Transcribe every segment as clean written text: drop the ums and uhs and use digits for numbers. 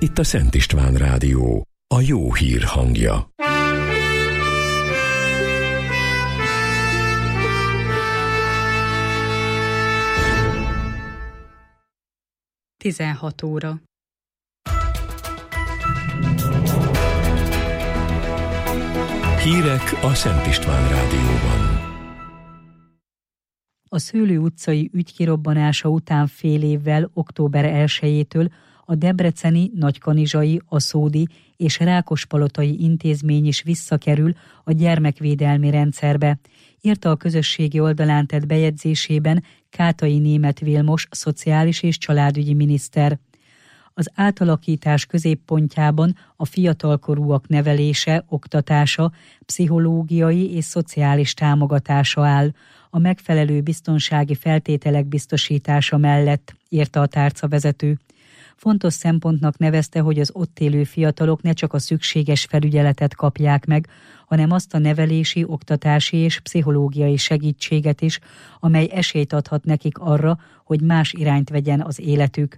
Itt a Szent István Rádió, a jó hír hangja. Tizenhat óra. Hírek a Szent István Rádióban. A Szőlő utcai ügy kirobbanása után fél évvel, október 1-től a debreceni, nagykanizsai, aszódi és rákospalotai intézmény is visszakerül a gyermekvédelmi rendszerbe, írta a közösségi oldalán tett bejegyzésében Kátai Németh Vilmos szociális és családügyi miniszter. Az átalakítás középpontjában a fiatalkorúak nevelése, oktatása, pszichológiai és szociális támogatása áll, a megfelelő biztonsági feltételek biztosítása mellett, írta a tárcavezető. Fontos szempontnak nevezte, hogy az ott élő fiatalok ne csak a szükséges felügyeletet kapják meg, hanem azt a nevelési, oktatási és pszichológiai segítséget is, amely esélyt adhat nekik arra, hogy más irányt vegyen az életük.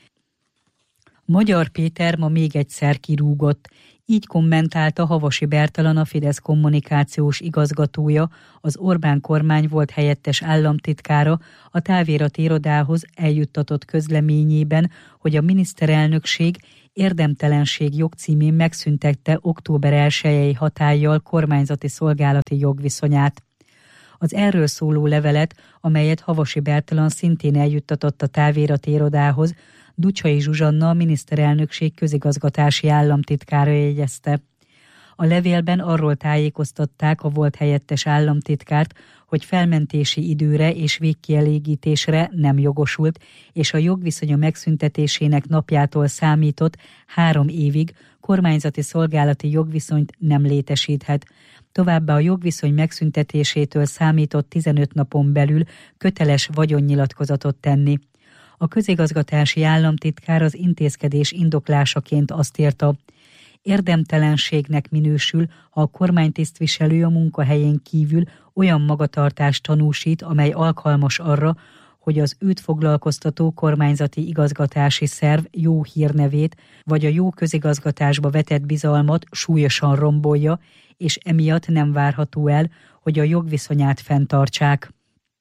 Magyar Péter ma még egyszer kirúgott. Így kommentálta Havasi Bertalan, a Fidesz kommunikációs igazgatója, az Orbán kormány volt helyettes államtitkára a távirati irodához eljuttatott közleményében, hogy a miniszterelnökség érdemtelenség jogcímén megszüntette október 1-i hatállyal kormányzati szolgálati jogviszonyát. Az erről szóló levelet, amelyet Havasi Bertalan szintén eljuttatott a távirati irodához, Ducsai Zsuzsanna, a miniszterelnökség közigazgatási államtitkára jegyezte. A levélben arról tájékoztatták a volt helyettes államtitkárt, hogy felmentési időre és végkielégítésre nem jogosult, és a jogviszonya megszüntetésének napjától számított 3 évig kormányzati szolgálati jogviszonyt nem létesíthet. Továbbá a jogviszony megszüntetésétől számított 15 napon belül köteles vagyonnyilatkozatot tenni. A közigazgatási államtitkár az intézkedés indoklásaként azt írta: érdemtelenségnek minősül, ha a kormánytisztviselő a munkahelyén kívül olyan magatartást tanúsít, amely alkalmas arra, hogy az őt foglalkoztató kormányzati igazgatási szerv jó hírnevét vagy a jó közigazgatásba vetett bizalmat súlyosan rombolja, és emiatt nem várható el, hogy a jogviszonyát fenntartsák.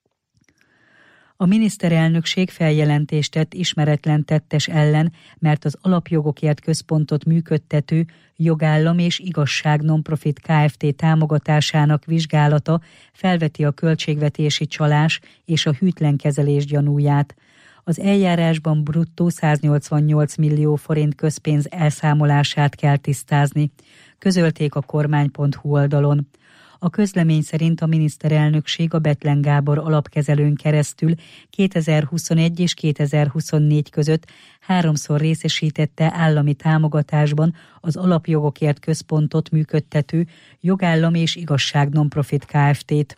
A miniszterelnökség feljelentést tett ismeretlen tettes ellen, mert az Alapjogokért Központot működtető Jogállam és Igazság Nonprofit Kft. Támogatásának vizsgálata felveti a költségvetési csalás és a hűtlen kezelés gyanúját. Az eljárásban bruttó 188 millió forint közpénz elszámolását kell tisztázni, közölték a kormány.hu oldalon. A közlemény szerint a miniszterelnökség a Bethlen Gábor alapkezelőn keresztül 2021 és 2024 között 3-szor részesítette állami támogatásban az Alapjogokért Központot működtető Jogállam és Igazság Nonprofit Kft-t.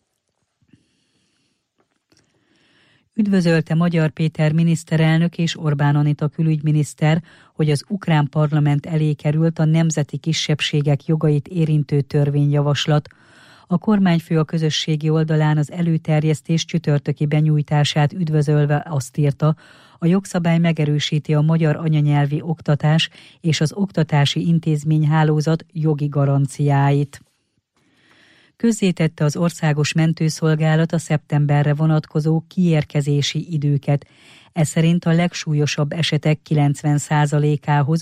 Üdvözölte Magyar Péter miniszterelnök és Orbán Anita külügyminiszter, hogy az ukrán parlament elé került a nemzeti kisebbségek jogait érintő törvényjavaslat. A kormányfő a közösségi oldalán az előterjesztés csütörtöki benyújtását üdvözölve azt írta: a jogszabály megerősíti a magyar anyanyelvi oktatás és az oktatási intézményhálózat jogi garanciáit. Közzétette az Országos Mentőszolgálat a szeptemberre vonatkozó kiérkezési időket. Ez szerint a legsúlyosabb esetek 90%-ához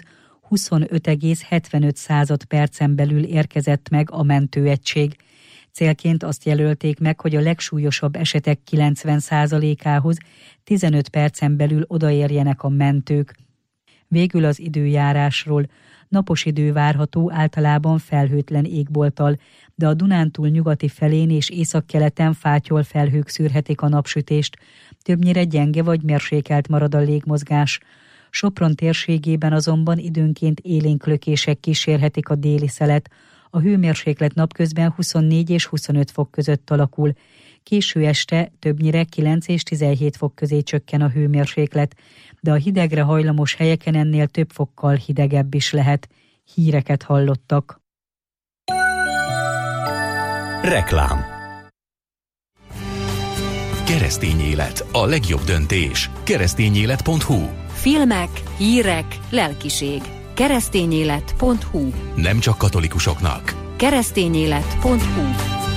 25,75 percen belül érkezett meg a mentőegység. Célként azt jelölték meg, hogy a legsúlyosabb esetek 90%-ához 15 percen belül odaérjenek a mentők. Végül az időjárásról. Napos idő várható, általában felhőtlen égbolttal, de a Dunántúl nyugati felén és északkeleten fátyol felhők szűrhetik a napsütést, többnyire gyenge vagy mérsékelt marad a légmozgás. Sopron térségében azonban időnként élénk lökések kísérhetik a déli szelet. A hőmérséklet napközben 24 és 25 fok között alakul. Késő este többnyire 9 és 17 fok közé csökken a hőmérséklet, de a hidegre hajlamos helyeken ennél több fokkal hidegebb is lehet. Híreket hallottak. Reklám. Keresztény élet, a legjobb döntés. Keresztényélet.hu. Filmek, hírek, lelkiség. Keresztényélet.hu. Nem csak katolikusoknak. Keresztényélet.hu.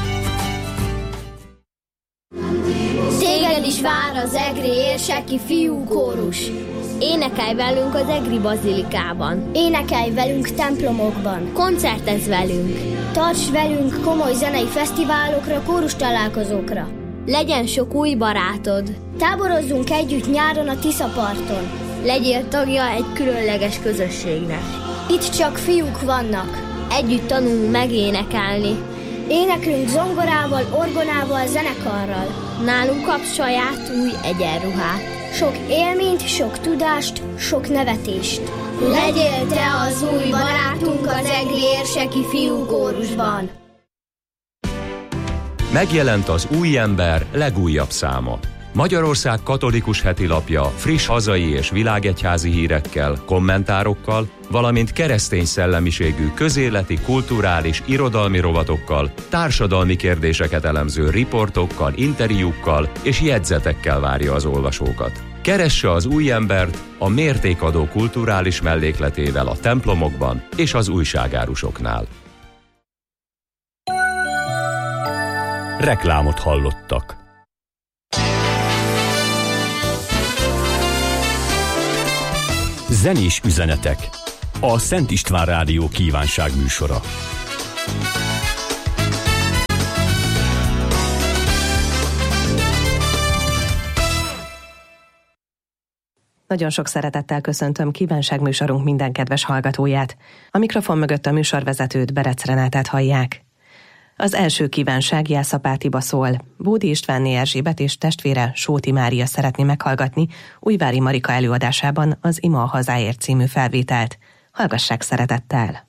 Téged is vár az egri érseki fiúkórus. Énekelj velünk az egri bazilikában. Énekelj velünk templomokban. Koncertezz velünk. Tarts velünk komoly zenei fesztiválokra, kórus találkozókra. Legyen sok új barátod. Táborozzunk együtt nyáron a Tiszaparton. Legyél tagja egy különleges közösségnek. Itt csak fiúk vannak. Együtt tanulunk megénekelni. Éneklünk zongorával, orgonával, zenekarral. Nálunk kapsz saját új egyenruhát. Sok élményt, sok tudást, sok nevetést. Legyél te az új barátunk az egri érseki fiúkórusban. Megjelent az Új Ember legújabb száma. Magyarország katolikus hetilapja friss hazai és világegyházi hírekkel, kommentárokkal, valamint keresztény szellemiségű közéleti, kulturális, irodalmi rovatokkal, társadalmi kérdéseket elemző riportokkal, interjúkkal és jegyzetekkel várja az olvasókat. Keresse az Új Embert a mértékadó kulturális mellékletével a templomokban és az újságárusoknál. Reklámot hallottak. Zenés üzenetek. A Szent István Rádió kívánság műsora. Nagyon sok szeretettel köszöntöm kívánságműsorunk minden kedves hallgatóját. A mikrofon mögött a műsorvezetőt, Berec Renátát hallják. Az első kívánság Jászapátiba szól. Bódi Istvánné Erzsébet és testvére Sóti Mária szeretné meghallgatni Újvári Marika előadásában az Ima a hazáért című felvételt. Hallgassák szeretettel!